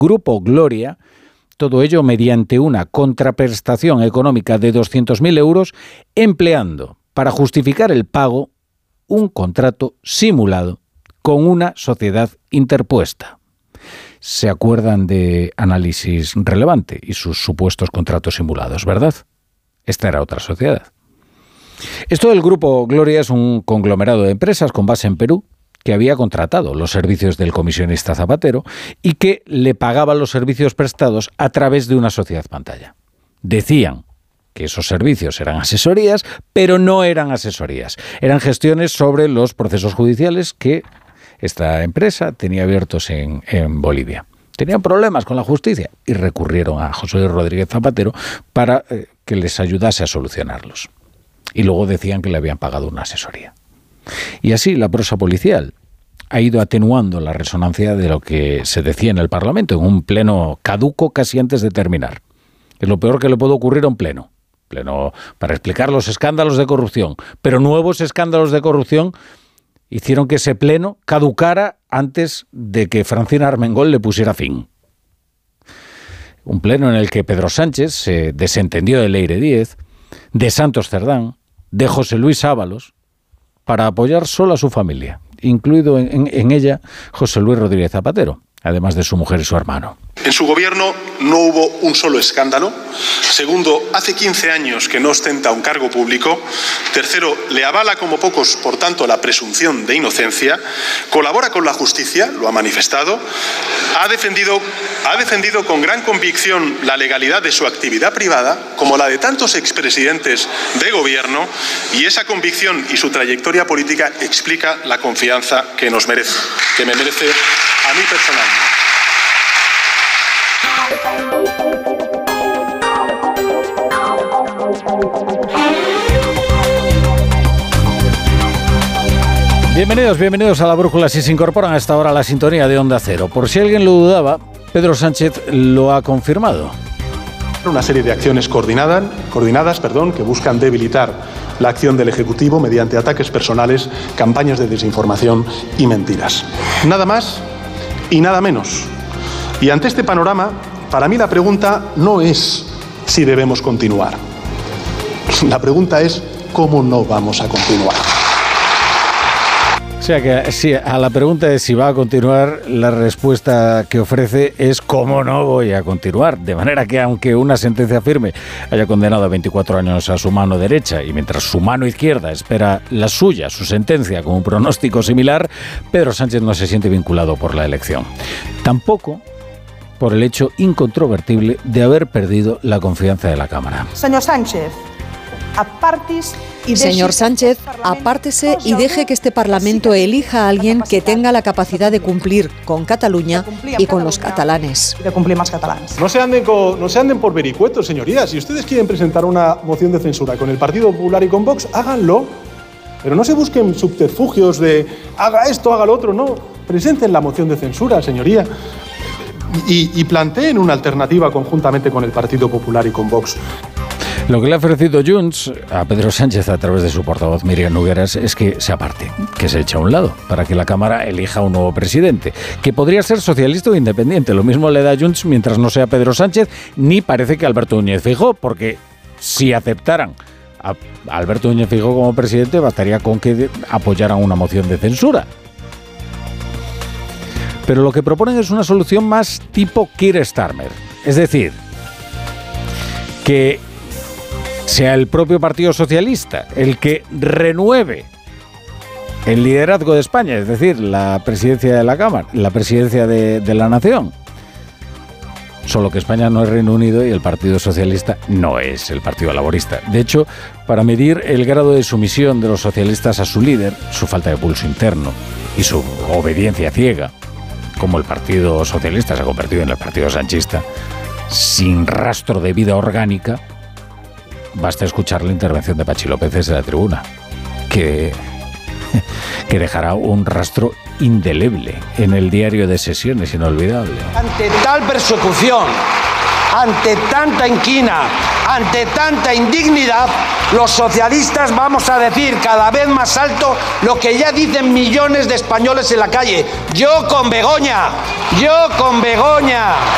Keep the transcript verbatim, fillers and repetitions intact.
Grupo Gloria, todo ello mediante una contraprestación económica de doscientos mil euros, empleando para justificar el pago un contrato simulado con una sociedad interpuesta. Se acuerdan de Análisis Relevante y sus supuestos contratos simulados, ¿verdad? Esta era otra sociedad. Esto del Grupo Gloria es un conglomerado de empresas con base en Perú que había contratado los servicios del comisionista Zapatero y que le pagaba los servicios prestados a través de una sociedad pantalla. Decían que esos servicios eran asesorías, pero no eran asesorías. Eran gestiones sobre los procesos judiciales que esta empresa tenía abiertos en, en Bolivia. Tenían problemas con la justicia y recurrieron a José Luis Rodríguez Zapatero para eh, que les ayudase a solucionarlos. Y luego decían que le habían pagado una asesoría. Y así la prosa policial ha ido atenuando la resonancia de lo que se decía en el Parlamento, en un pleno caduco casi antes de terminar. Es lo peor que le puede ocurrir a un pleno. Pleno para explicar los escándalos de corrupción. Pero nuevos escándalos de corrupción hicieron que ese pleno caducara antes de que Francina Armengol le pusiera fin. Un pleno en el que Pedro Sánchez se desentendió de Leire Díez, de Santos Cerdán, de José Luis Ábalos, para apoyar solo a su familia, incluido en, en, en ella José Luis Rodríguez Zapatero, además de su mujer y su hermano. En su gobierno no hubo un solo escándalo. Segundo, hace quince años que no ostenta un cargo público. Tercero, le avala como pocos, por tanto, la presunción de inocencia. Colabora con la justicia, lo ha manifestado. Ha defendido, ha defendido con gran convicción la legalidad de su actividad privada, como la de tantos expresidentes de gobierno, y esa convicción y su trayectoria política explica la confianza que nos merece, que me merece a mí personalmente. Bienvenidos, bienvenidos a La Brújula. Si se incorporan a esta hora a la sintonía de Onda Cero. Por si alguien lo dudaba, Pedro Sánchez lo ha confirmado. Una serie de acciones coordinadas, coordinadas perdón, que buscan debilitar la acción del Ejecutivo mediante ataques personales, campañas de desinformación y mentiras. Nada más y nada menos. Y ante este panorama, para mí la pregunta no es si debemos continuar. La pregunta es cómo no vamos a continuar. O sea que sí, a la pregunta de si va a continuar, la respuesta que ofrece es cómo no voy a continuar. De manera que aunque una sentencia firme haya condenado a veinticuatro años a su mano derecha y mientras su mano izquierda espera la suya, su sentencia, con un pronóstico similar, Pedro Sánchez no se siente vinculado por la elección. Tampoco por el hecho incontrovertible de haber perdido la confianza de la Cámara. Señor Sánchez, apartis y Señor Sánchez, apártese y deje que este Parlamento elija a alguien que tenga la capacidad de cumplir con Cataluña y con los catalanes. De cumplir más catalanes. No se anden, con, no se anden por vericuetos, señorías. Si ustedes quieren presentar una moción de censura con el Partido Popular y con Vox, háganlo. Pero no se busquen subterfugios de haga esto, haga lo otro. No, presenten la moción de censura, señoría. Y, y planteen una alternativa conjuntamente con el Partido Popular y con Vox. Lo que le ha ofrecido Junts a Pedro Sánchez a través de su portavoz Miriam Nogueras es que se aparte, que se eche a un lado, para que la Cámara elija un nuevo presidente, que podría ser socialista o independiente. Lo mismo le da Junts mientras no sea Pedro Sánchez, ni parece que Alberto Núñez Feijóo, porque si aceptaran a Alberto Núñez Feijóo como presidente, bastaría con que apoyaran una moción de censura. Pero lo que proponen es una solución más tipo Keir Starmer. Es decir, que sea el propio Partido Socialista el que renueve el liderazgo de España, es decir, la presidencia de la Cámara, la presidencia de, de la Nación. Solo que España no es Reino Unido y el Partido Socialista no es el Partido Laborista. De hecho, para medir el grado de sumisión de los socialistas a su líder, su falta de pulso interno y su obediencia ciega, como el Partido Socialista se ha convertido en el Partido Sanchista, sin rastro de vida orgánica, basta escuchar la intervención de Pachi López desde la tribuna, que, que dejará un rastro indeleble en el diario de sesiones, inolvidable. Ante tal persecución, ante tanta inquina, ante tanta indignidad, los socialistas vamos a decir cada vez más alto lo que ya dicen millones de españoles en la calle. Yo con Begoña, yo con Begoña.